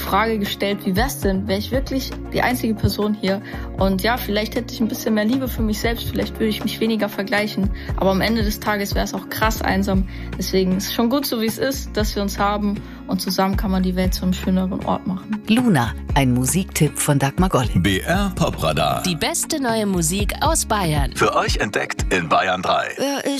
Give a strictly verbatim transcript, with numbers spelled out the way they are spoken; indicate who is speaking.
Speaker 1: Frage gestellt, wie wär's denn, wäre ich wirklich die einzige Person hier? Und ja, vielleicht hätte ich ein bisschen mehr Liebe für mich selbst, vielleicht würde ich mich weniger vergleichen. Aber am Ende des Tages wäre es auch krass einsam. Deswegen ist es schon gut so, wie es ist, dass wir uns haben. Und zusammen kann man die Welt zu einem schöneren Ort machen.
Speaker 2: Luna, ein Musiktipp von Dagmar Golling.
Speaker 3: B R Popradar.
Speaker 4: Die beste neue Musik aus Bayern.
Speaker 3: Für euch entdeckt in Bayern drei.
Speaker 5: Wer